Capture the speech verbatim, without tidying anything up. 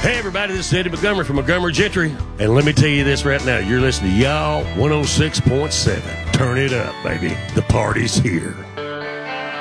Hey, everybody, this is Eddie Montgomery from Montgomery Gentry. And let me tell you this right now. You're listening to Y'all one oh six point seven. Turn it up, baby. The party's here.